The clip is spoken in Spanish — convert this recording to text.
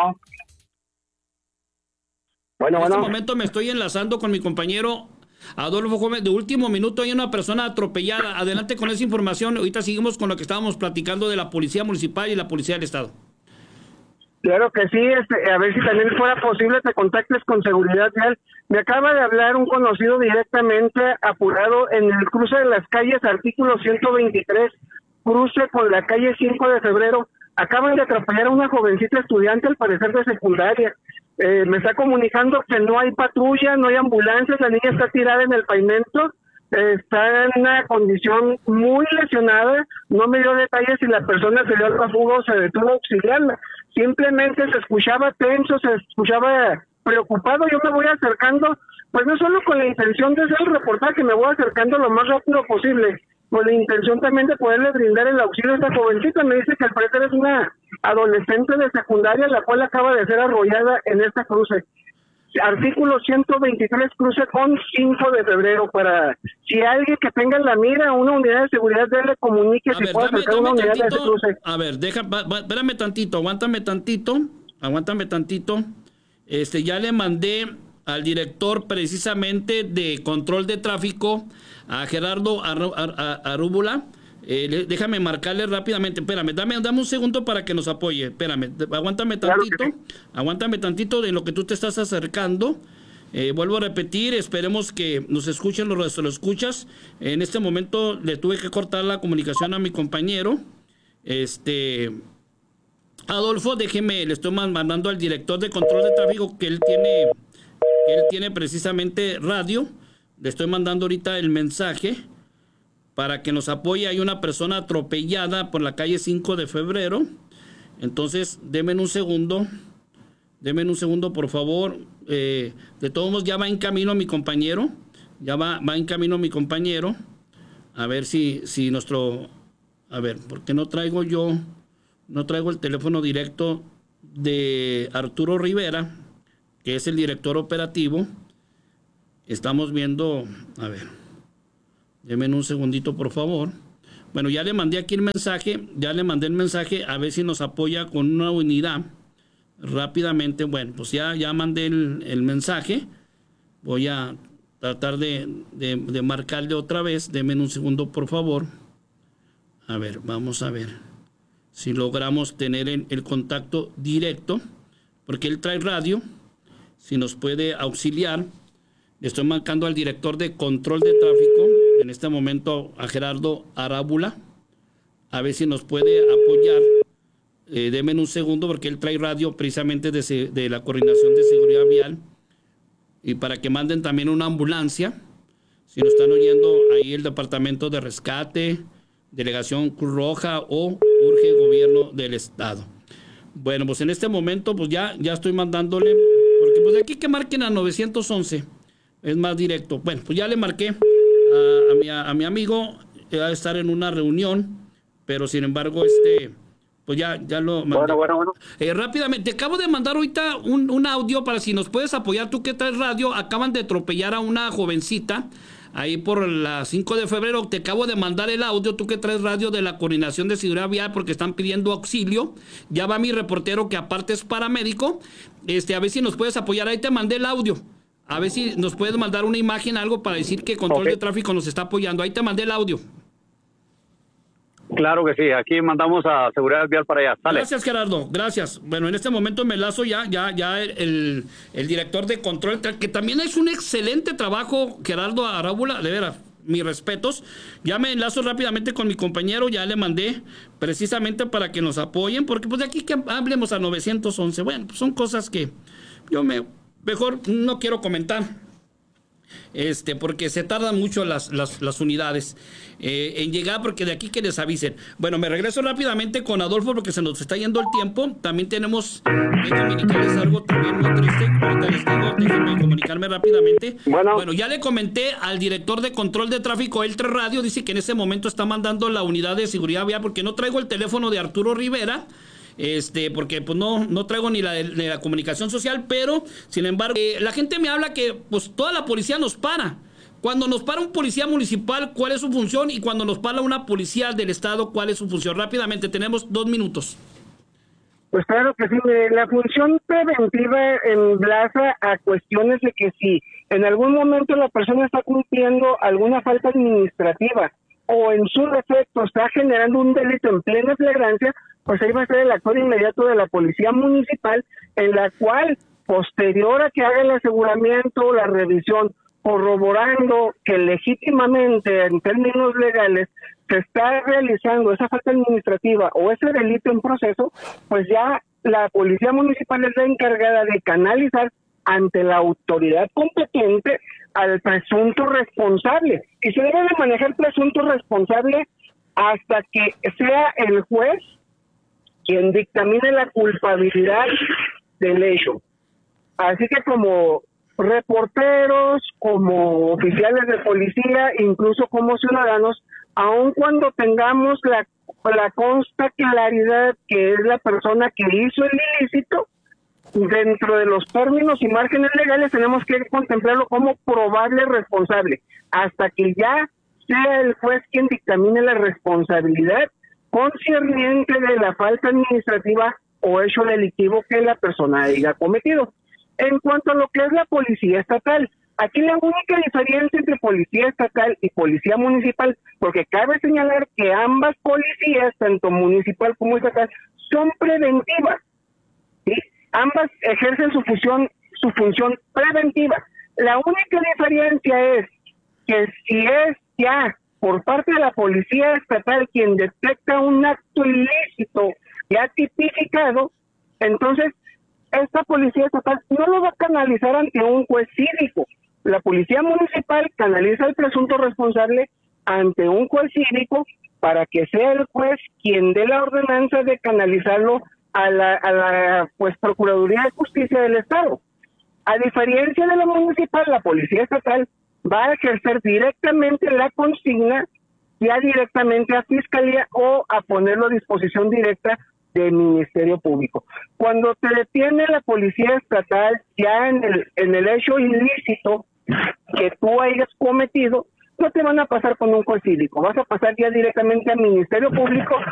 En este Bueno. momento me estoy enlazando con mi compañero Adolfo Gómez. De último minuto hay una persona atropellada. Adelante con esa información. Ahorita seguimos con lo que estábamos platicando de la Policía Municipal y la Policía del Estado. Claro que sí, a ver si también fuera posible te contactes con Seguridad Vial. Me acaba de hablar un conocido directamente apurado en el cruce de las calles artículo 123, cruce con la calle 5 de febrero. Acaban de atropellar a una jovencita estudiante, al parecer de secundaria. Me está comunicando que no hay patrulla, no hay ambulancias, la niña está tirada en el pavimento, está en una condición muy lesionada, no me dio detalles si la persona se dio al refugo o se detuvo a auxiliarla. Simplemente se escuchaba tenso, se escuchaba preocupado. Yo me voy acercando, pues no solo con la intención de hacer el reportaje, me voy acercando lo más rápido posible, con la intención también de poderle brindar el auxilio a esta jovencita. Me dice que al parecer es una adolescente de secundaria, la cual acaba de ser arrollada en esta cruce. Artículo 123, cruce con 5 de febrero, para si alguien que tenga en la mira una unidad de seguridad le comunique si puede acercar una unidad de ese cruce. A ver, espérame tantito, aguántame tantito. Ya le mandé al director precisamente de control de tráfico, a Gerardo Arúbula. Déjame marcarle rápidamente. Espérame, dame un segundo para que nos apoye. Espérame, aguántame tantito de lo que tú te estás acercando. Vuelvo a repetir, esperemos que nos escuchen los escuchas. En este momento le tuve que cortar la comunicación a mi compañero. Adolfo, déjeme, le estoy mandando al director de control de tráfico que él tiene precisamente radio. Le estoy mandando ahorita el mensaje para que nos apoye. Hay una persona atropellada por la calle 5 de febrero. Entonces, denme un segundo, por favor. De todos modos, ya va en camino mi compañero. A ver si a ver, porque no traigo el teléfono directo de Arturo Rivera, que es el director operativo. Estamos viendo, a ver, denme un segundito, por favor. Bueno, ya le mandé aquí el mensaje, a ver si nos apoya con una unidad rápidamente. Bueno, pues ya mandé el mensaje. Voy a tratar de marcarle otra vez. Denme un segundo, por favor. A ver, vamos a ver si logramos tener el contacto directo, porque él trae radio, si nos puede auxiliar. Le estoy marcando al director de control de tráfico, en este momento a Gerardo Arábula, a ver si nos puede apoyar. Denme un segundo, porque él trae radio precisamente de la Coordinación de Seguridad Vial, y para que manden también una ambulancia, si nos están oyendo ahí el Departamento de Rescate, Delegación Cruz Roja o Urge Gobierno del Estado. Bueno, pues en este momento pues ya estoy mandándole, porque pues de aquí que marquen a 911 es más directo. Bueno, pues ya le marqué a mi amigo, va a estar en una reunión, pero sin embargo pues ya lo mandé. Bueno. Rápidamente, te acabo de mandar ahorita un audio para si nos puedes apoyar, tú que traes radio. Acaban de atropellar a una jovencita ahí por la 5 de febrero. Te acabo de mandar el audio, tú que traes radio, de la Coordinación de Seguridad Vial, porque están pidiendo auxilio. Ya va mi reportero, que aparte es paramédico. A ver si nos puedes apoyar. Ahí te mandé el audio. A ver si nos puedes mandar una imagen, algo para decir que Control de Tráfico nos está apoyando. Ahí te mandé el audio. Claro que sí, aquí mandamos a Seguridad Vial para allá. Sale. Gracias, Gerardo, gracias. Bueno, en este momento me enlazo ya el director de control, que también es un excelente trabajo, Gerardo Arábula, de veras, mis respetos. Ya me enlazo rápidamente con mi compañero, ya le mandé precisamente para que nos apoyen, porque pues de aquí que hablemos a 911, bueno, pues son cosas que yo mejor no quiero comentar. Porque se tardan mucho las unidades en llegar, porque de aquí que les avisen. Bueno, me regreso rápidamente con Adolfo, porque se nos está yendo el tiempo. También tenemos que comunicarles algo también muy triste. Ahorita les digo, déjenme comunicarme rápidamente. Bueno, ya le comenté al director de control de tráfico, el 3 Radio, dice que en ese momento está mandando la unidad de seguridad vial, porque no traigo el teléfono de Arturo Rivera. Porque pues no traigo ni la comunicación social, pero sin embargo la gente me habla que pues toda la policía nos para. Cuando nos para un policía municipal, ¿cuál es su función? Y cuando nos para una policía del estado, ¿cuál es su función? Rápidamente, tenemos 2 minutos. Pues claro que sí, la función preventiva enlaza a cuestiones de que si en algún momento la persona está cumpliendo alguna falta administrativa o en su defecto está generando un delito en plena flagrancia, pues ahí va a ser el actuar inmediato de la policía municipal, en la cual, posterior a que haga el aseguramiento, la revisión, corroborando que legítimamente, en términos legales, se está realizando esa falta administrativa o ese delito en proceso, pues ya la policía municipal es la encargada de canalizar ante la autoridad competente al presunto responsable. Y se debe de manejar el presunto responsable hasta que sea el juez quien dictamine la culpabilidad del hecho. Así que como reporteros, como oficiales de policía, incluso como ciudadanos, aun cuando tengamos la consta claridad que es la persona que hizo el ilícito, dentro de los términos y márgenes legales tenemos que contemplarlo como probable responsable, hasta que ya sea el juez quien dictamine la responsabilidad concerniente de la falta administrativa o hecho delictivo que la persona haya cometido. En cuanto a lo que es la policía estatal, aquí la única diferencia entre policía estatal y policía municipal, porque cabe señalar que ambas policías, tanto municipal como estatal, son preventivas, ¿sí? Ambas ejercen su función preventiva. La única diferencia es que si es ya por parte de la policía estatal quien detecta un acto ilícito ya tipificado, entonces esta policía estatal no lo va a canalizar ante un juez cívico. La policía municipal canaliza al presunto responsable ante un juez cívico para que sea el juez quien dé la ordenanza de canalizarlo a la Procuraduría de Justicia del Estado. A diferencia de la municipal, la policía estatal va a ejercer directamente la consigna ya directamente a Fiscalía o a ponerlo a disposición directa del Ministerio Público. Cuando te detiene la policía estatal ya en el hecho ilícito que tú hayas cometido, no te van a pasar con un juez cívico, vas a pasar ya directamente al Ministerio Público